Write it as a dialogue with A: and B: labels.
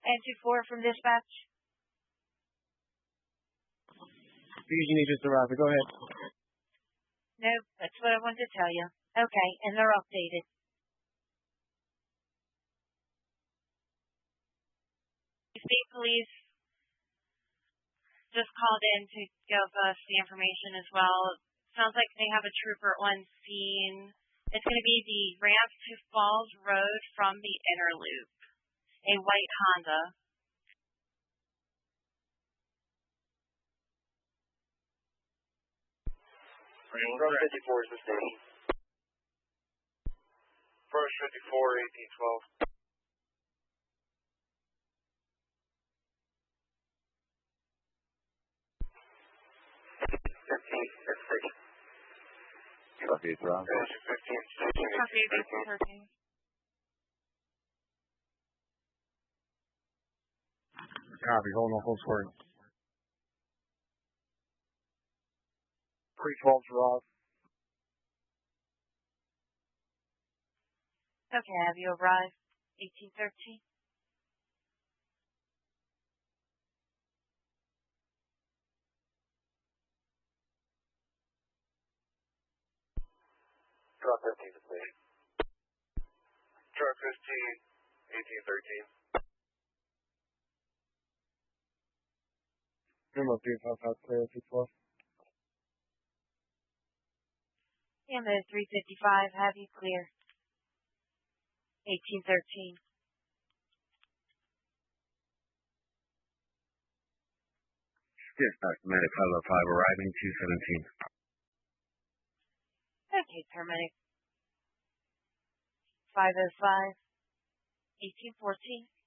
A: Entry 4 from dispatch.
B: Fusion agents arrived. Go ahead.
A: Nope, that's what I wanted to tell you. Okay, and they're updated. State police just called in to give us the information as well. Sounds like they have a trooper on scene. It's going to be the ramp to Falls Road from the inner loop. A white Honda.
C: First 54 is the station. First 54, 1812.
D: Copy, it's wrong.
A: Copy, 13.
B: Copy, hold on, full square.
C: Pre-12's Ross.
A: Okay, have you arrived? 1813.
C: Truck 15 to station. Truck 15, 1813.
B: Number 355 clear, 212.
A: Ammo 355, have you clear? 1813.
D: Dispatch, medic 505 arriving 217.
A: Okay, paramedic. 505, 1814.